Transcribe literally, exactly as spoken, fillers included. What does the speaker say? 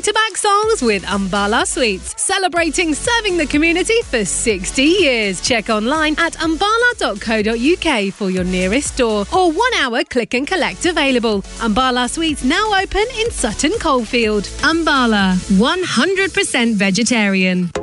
back-to-back songs with Umbala Sweets, celebrating serving the community for sixty years. Check online at umbala dot co dot uk for your nearest store or one-hour click and collect available. Umbala Sweets now open in Sutton Coldfield. Umbala, one hundred percent vegetarian.